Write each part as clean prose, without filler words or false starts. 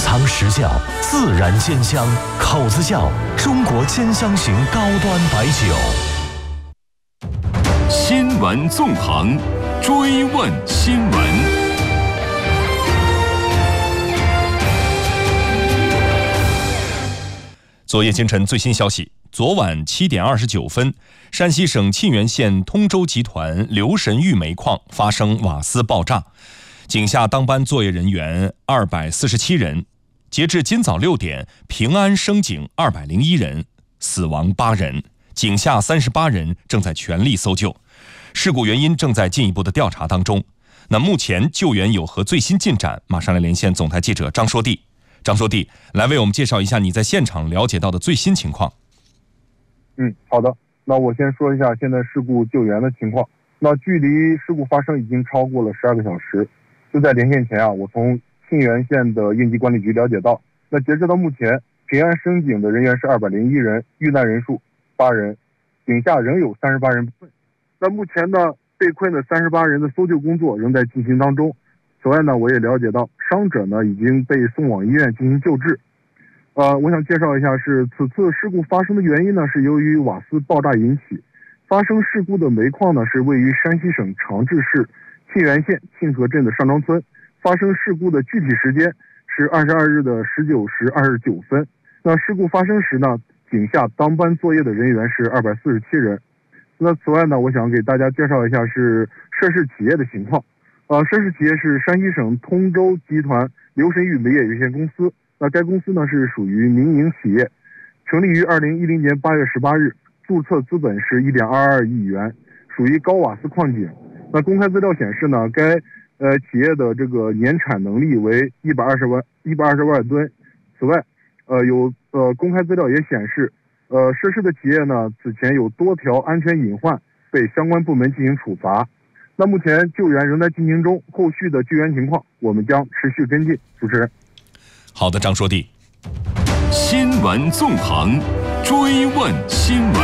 藏实教，自然鲜香，口子窖中国兼香型高端白酒。 新闻纵横，追问新闻。昨夜今晨最新消息，昨晚7点29分，山西省沁源县通州集团留神峪煤矿发生瓦斯爆炸，井下当班作业人员247人，截至今早6点，平安升井201人，死亡8人，井下38人正在全力搜救，事故原因正在进一步的调查当中。那目前救援有何最新进展？马上来连线总台记者张说地。张说地，来为我们介绍一下你在现场了解到的最新情况。 好的。那我先说一下现在事故救援的情况。那距离事故发生已经超过了12个小时。就在连线前我从沁源县的应急管理局了解到，那截止到目前，平安升井的人员是201人，遇难人数8人，井下仍有38人不困。那目前呢，被困的38人的搜救工作仍在进行当中。此外呢，我也了解到伤者呢已经被送往医院进行救治。我想介绍一下此次事故发生的原因呢，是由于瓦斯爆炸引起。发生事故的煤矿呢是位于山西省长治市沁源县沁河镇的上庄村。发生事故的具体时间是22日的19时29分。那事故发生时呢，井下当班作业的人员是247人。那此外呢，我想给大家介绍一下涉事企业的情况。涉事企业是山西省通州集团留神峪煤业有限公司。那该公司呢是属于民营企业，成立于2010年8月18日，注册资本是1.22亿元，属于高瓦斯矿井。那公开资料显示呢，该企业的这个年产能力为120万吨。此外，有公开资料也显示，涉事的企业呢此前有多条安全隐患，被相关部门进行处罚。那目前救援仍在进行中，后续的救援情况我们将持续跟进。主持人。 好的，张说地。新闻纵横，追问新闻。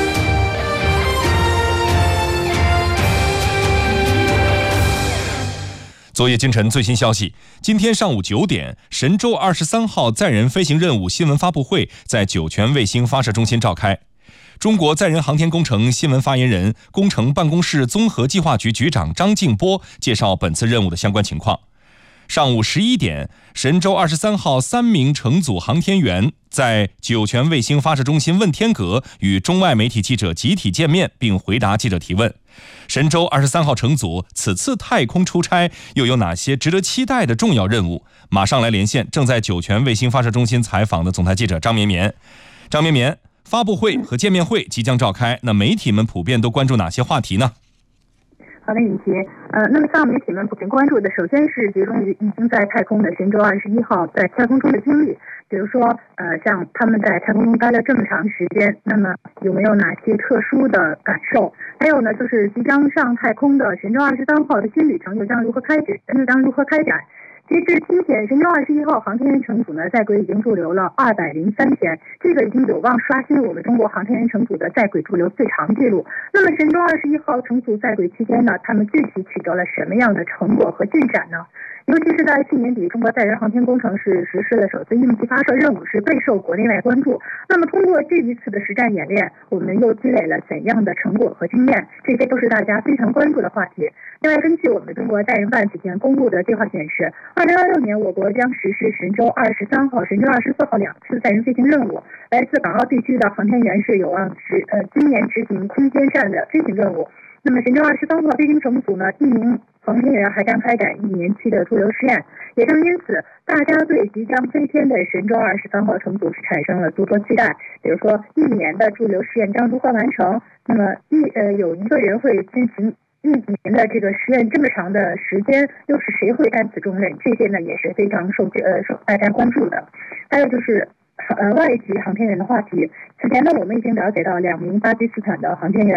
昨夜今晨最新消息，今天上午9点，神舟23号载人飞行任务新闻发布会在酒泉卫星发射中心召开。中国载人航天工程新闻发言人、工程办公室综合计划局局长张静波介绍本次任务的相关情况。上午11点，神舟23号3名乘组航天员在酒泉卫星发射中心问天阁与中外媒体记者集体见面，并回答记者提问。神舟23号乘组此次太空出差又有哪些值得期待的重要任务？马上来连线正在酒泉卫星发射中心采访的总台记者张绵绵。张绵绵，发布会和见面会即将召开，那媒体们普遍都关注哪些话题呢？ 好的，尹奇。那么像媒体们普遍关注的，首先是集中于已经在太空的神舟21号在太空中的经历，比如说像他们在太空中待了这么长时间，那么有没有哪些特殊的感受？还有呢，就是即将上太空的神舟23号的新旅程又将如何开展？截至今天，神舟21号航天员乘组呢在轨已经驻留了203天，这个已经有望刷新我们中国航天员乘组的在轨驻留最长记录。那么神舟21号乘组在轨期间呢，他们具体取得了什么样的成果和进展呢？尤其是在去年底，中国载人航天工程实施了首次应急发射任务，是备受国内外关注。那么通过这一次的实战演练，我们又积累了怎样的成果和经验？这些都是大家非常关注的话题。另外，根据我们中国载人办此前公布的计划显示，2026年我国将实施神舟23号、神舟24号2次载人飞行任务。来自港澳地区的航天员是有望今年执行空间站的飞行任务。那么神舟23号飞行乘组呢，1名航天员还将开展1年期的驻留实验。也正因此，大家对即将飞天的神舟23号乘组是产生了诸多期待。比如说1年的驻留实验将如何完成？那么有一个人会进行1年的这个实验这么长的时间，又是谁会担此重任？这些呢也是非常受大家关注的。还有就是外籍航天员的话题。此前呢，我们已经了解到2名巴基斯坦的航天员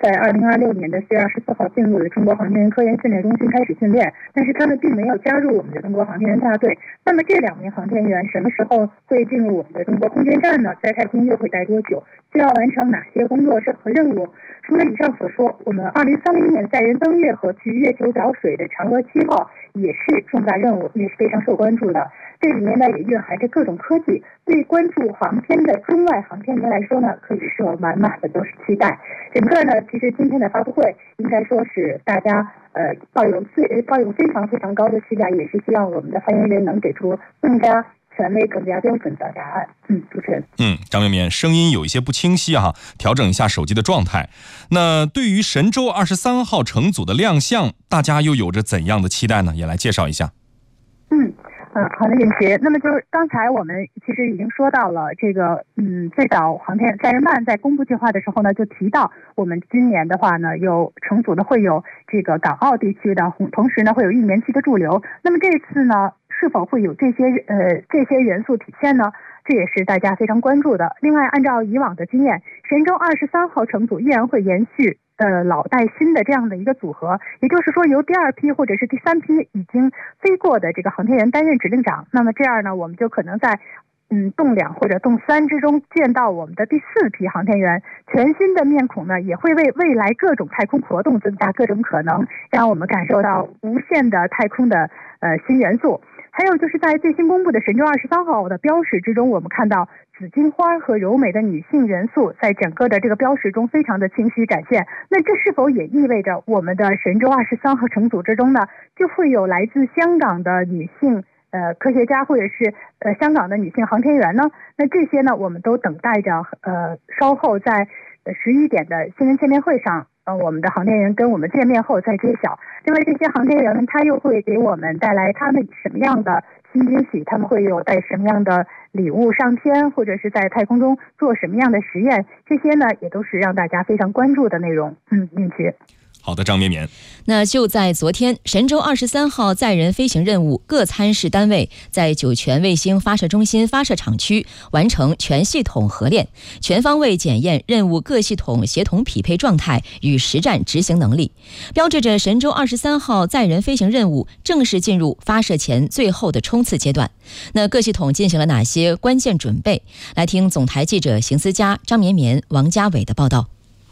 在2026年的4月24号进入了中国航天员科研训练中心开始训练，但是他们并没有加入我们的中国航天员大队。那么这2名航天员什么时候会进入我们的中国空间站呢？在太空又会待多久？需要完成哪些工作和任务？除了以上所说，我们2030年载人登月和去月球找水的嫦娥7号也是重大任务，也是非常受关注的。这里面呢也蕴含着各种科技，对关注航天的中外航天员来说呢，可以说满满的都是期待。整个呢，其实今天的发布会应该说是大家抱有非常非常高的期待，也是希望我们的发言人能给出更加权威、更加标准的答案。主持人。 张绵绵，声音有一些不清晰哈，调整一下手机的状态。那对于神舟23号乘组的亮相，大家又有着怎样的期待呢？也来介绍一下。 好的，允琦。那么就是刚才我们其实已经说到了这个，最早航天载人办在公布计划的时候呢，就提到我们今年的话呢，有乘组的会有这个港澳地区的，同时呢会有1年期的驻留。那么这次呢，是否会有这些元素体现呢？这也是大家非常关注的。另外，按照以往的经验，神舟23号乘组依然会延续老带新的这样的一个组合，也就是说由第2批或者是第3批已经飞过的这个航天员担任指令长。那么这样呢，我们就可能在动2或者动3之中见到我们的第4批航天员，全新的面孔呢，也会为未来各种太空活动增加各种可能，让我们感受到无限的太空的新元素。还有就是在最新公布的神舟23号的标识之中，我们看到紫荆花和柔美的女性元素在整个的这个标识中非常的清晰展现。那这是否也意味着我们的神舟23号乘组之中呢，就会有来自香港的女性科学家或者是香港的女性航天员呢？那这些呢，我们都等待着稍后在11点的新闻见面会上，我们的航天员跟我们见面后再揭晓。另外，这些航天员们他又会给我们带来他们什么样的新惊喜？他们会有带什么样的礼物上天，或者是在太空中做什么样的实验？这些呢，也都是让大家非常关注的内容。允琦。 好的，张绵绵。 那就在昨天，神舟23号载人飞行任务各参试单位在酒泉卫星发射中心发射场区完成全系统合练，全方位检验任务各系统协同匹配状态与实战执行能力，标志着神舟23号载人飞行任务正式进入发射前最后的冲刺阶段。那各系统进行了哪些关键准备？来听总台记者邢思佳、张绵绵、王家伟的报道。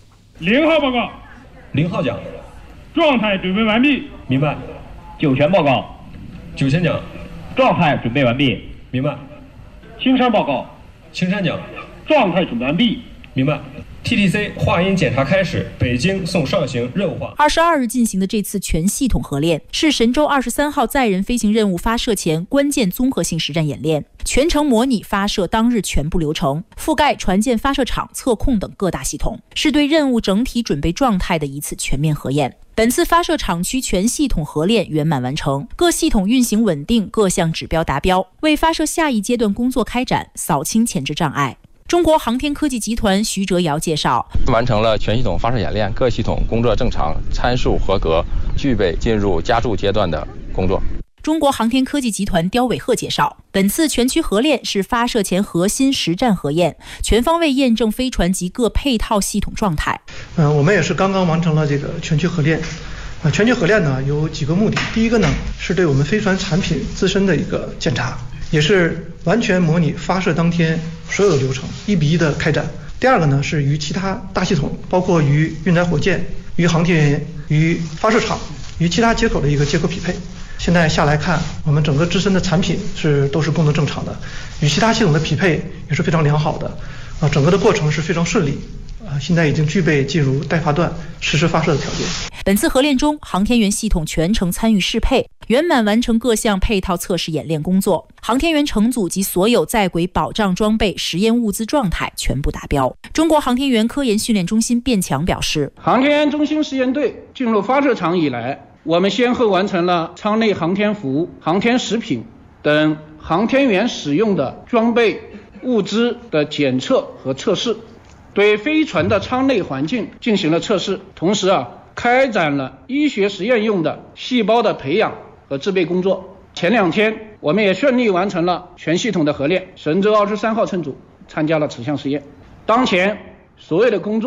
0号报告。 0号讲， 状态准备完毕。 明白。 酒泉报告。 酒泉讲， 状态准备完毕。 明白。 青山报告。 青山讲， 状态准备完毕。 明白。TTC 话音检查开始，北京送上行任务化。 22日进行的这次全系统合练，是神舟23号载人飞行任务发射前关键综合性实战演练，全程模拟发射当日全部流程，覆盖船舰发射场、测控等各大系统，是对任务整体准备状态的一次全面核验。本次发射场区全系统合练圆满完成，各系统运行稳定，各项指标达标，为发射下一阶段工作开展扫清前置障碍。中国航天科技集团徐哲尧介绍， 完成了全系统发射演练，各系统工作正常，参数合格，具备进入加注阶段的工作。 中国航天科技集团刁伟鹤介绍，本次全区合练是发射前核心实战核验，全方位验证飞船及各配套系统状态。 我们也是刚刚完成了这个全区合练。全区合练呢有几个目的，第一个呢是对我们飞船产品自身的一个检查，也是完全模拟发射当天所有的流程，1比1的开展。第二个呢是与其他大系统，包括与运载火箭、与航天员、与发射场、与其他接口的一个接口匹配。现在下来看，我们整个自身的产品都是功能正常的，与其他系统的匹配也是非常良好的，整个的过程是非常顺利。现在已经具备进入待发段实施发射的条件。 本次合练中，航天员系统全程参与适配，圆满完成各项配套测试演练工作。航天员乘组及所有在轨保障装备、实验物资状态全部达标。中国航天员科研训练中心卞强表示， 航天员中心实验队进入发射场以来，我们先后完成了舱内航天服、航天食品等航天员使用的装备物资的检测和测试，对飞船的舱内环境进行了测试，同时开展了医学实验用的细胞的培养和制备工作。前2天我们也顺利完成了全系统的合练，神舟23号乘组参加了此项实验。当前所有的工作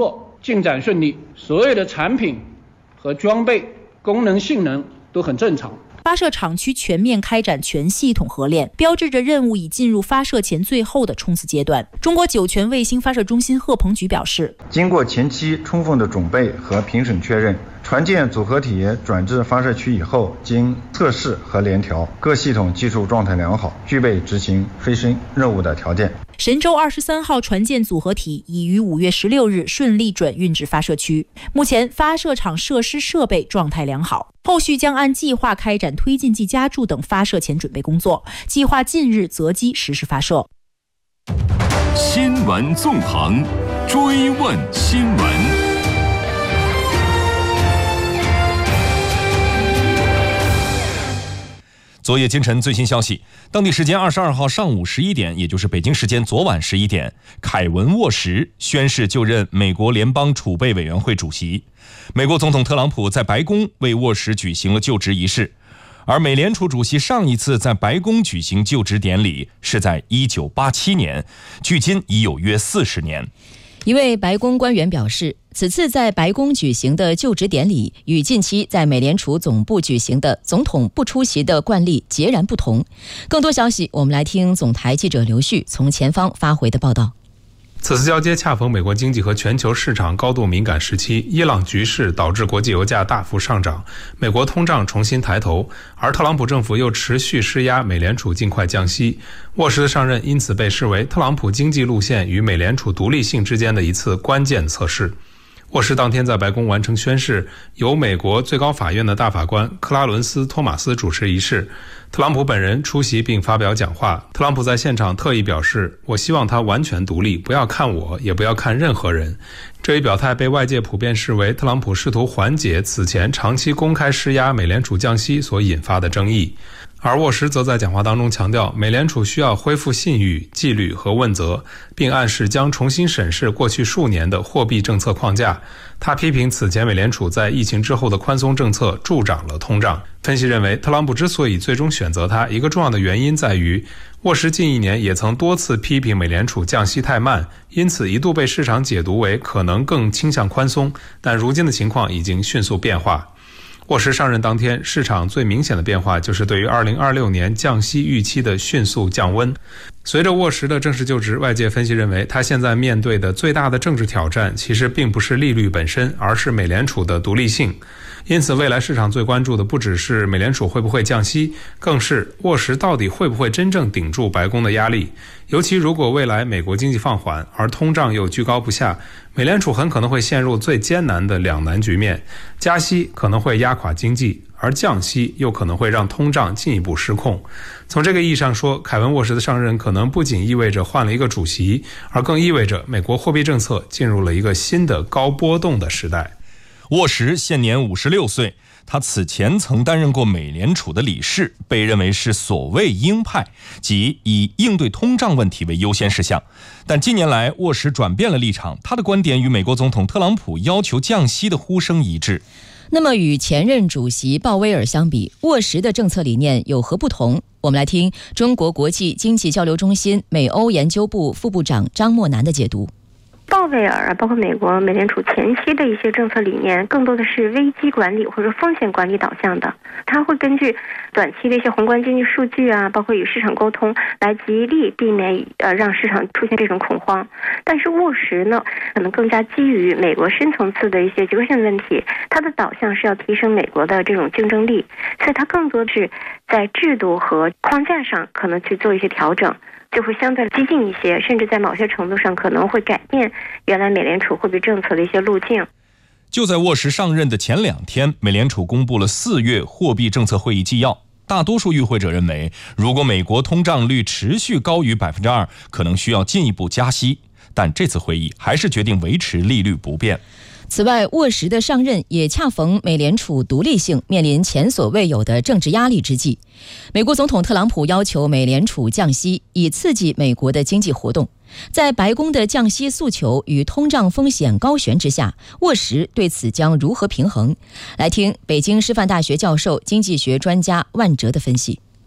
进展顺利，所有的产品和装备功能性能都很正常。 发射场区全面开展全系统合练，标志着任务已进入发射前最后的冲刺阶段。中国酒泉卫星发射中心贺鹏举表示， 经过前期充分的准备和评审确认，船舰组合体转至发射区以后，经测试和联调，各系统技术状态良好，具备执行飞升任务的条件。 神舟23号船舰组合体已于5月16日顺利转运至发射区，目前发射场设施设备状态良好，后续将按计划开展推进剂加注等发射前准备工作，计划近日择机实施发射。 新闻纵横，追问新闻。 昨夜今晨最新消息，当地时间22号上午11点，也就是北京时间昨晚11点，凯文沃什宣誓就任美国联邦储备委员会主席。美国总统特朗普在白宫为沃什举行了就职仪式，而美联储主席上一次在白宫举行就职典礼是在1987年，距今已有约40年。 一位白宫官员表示，此次在白宫举行的就职典礼与近期在美联储总部举行的总统不出席的惯例截然不同。更多消息，我们来听总台记者刘旭从前方发回的报道。 此次交接恰逢美国经济和全球市场高度敏感时期，伊朗局势导致国际油价大幅上涨，美国通胀重新抬头，而特朗普政府又持续施压美联储尽快降息。沃什的上任因此被视为特朗普经济路线与美联储独立性之间的一次关键测试。沃什当天在白宫完成宣誓，由美国最高法院的大法官克拉伦斯·托马斯主持仪式，特朗普本人出席并发表讲话。特朗普在现场特意表示，我希望他完全独立，不要看我，也不要看任何人。这一表态被外界普遍视为特朗普试图缓解此前长期公开施压美联储降息所引发的争议。而沃什则在讲话当中强调，美联储需要恢复信誉、纪律和问责，并暗示将重新审视过去数年的货币政策框架。他批评此前美联储在疫情之后的宽松政策助长了通胀。分析认为，特朗普之所以最终选择他，一个重要的原因在于，沃什近1年也曾多次批评美联储降息太慢，因此一度被市场解读为可能更倾向宽松，但如今的情况已经迅速变化。沃什上任当天，市场最明显的变化就是对于2026年降息预期的迅速降温。随着沃什的正式就职，外界分析认为，他现在面对的最大的政治挑战其实并不是利率本身，而是美联储的独立性。因此，未来市场最关注的不只是美联储会不会降息，更是沃什到底会不会真正顶住白宫的压力。尤其如果未来美国经济放缓，而通胀又居高不下，美联储很可能会陷入最艰难的两难局面。加息可能会压垮经济，而降息又可能会让通胀进一步失控。从这个意义上说，凯文沃什的上任可能不仅意味着换了一个主席，而更意味着美国货币政策进入了一个新的高波动的时代。 沃什现年56岁，他此前曾担任过美联储的理事，被认为是所谓鹰派，即以应对通胀问题为优先事项。但近年来，沃什转变了立场，他的观点与美国总统特朗普要求降息的呼声一致。 那么与前任主席鲍威尔相比，沃什的政策理念有何不同？我们来听中国国际经济交流中心美欧研究部副部长张默南的解读。 鲍威尔包括美国美联储前期的一些政策理念，更多的是危机管理或者风险管理导向的。他会根据短期的一些宏观经济数据啊，包括与市场沟通，来极力避免让市场出现这种恐慌。但是沃什呢，可能更加基于美国深层次的一些结构性问题，它的导向是要提升美国的这种竞争力，所以它更多是在制度和框架上可能去做一些调整，就会相对激进一些，甚至在某些程度上可能会改变原来美联储货币政策的一些路径。 就在沃什上任的前2天，美联储公布了4月货币政策会议纪要。大多数与会者认为，如果美国通胀率持续高于 2%， 可能需要进一步加息。但这次会议还是决定维持利率不变。 此外，沃什的上任也恰逢美联储独立性面临前所未有的政治压力之际。美国总统特朗普要求美联储降息，以刺激美国的经济活动。在白宫的降息诉求与通胀风险高悬之下，沃什对此将如何平衡？来听北京师范大学教授、经济学专家万哲的分析。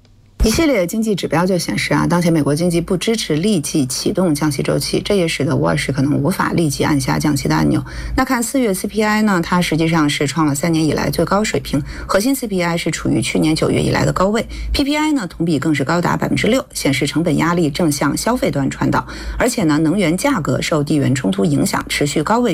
一系列经济指标就显示当前美国经济不支持立即启动降息周期，这也使得沃尔什可能无法立即按下降息的按钮。那看4月 CPI 呢，它实际上是创了3年以来最高水平，核心 CPI 是处于去年9月以来的高位 ，PPI 呢同比更是高达6%，显示成本压力正向消费端传导，而且呢能源价格受地缘冲突影响持续高位。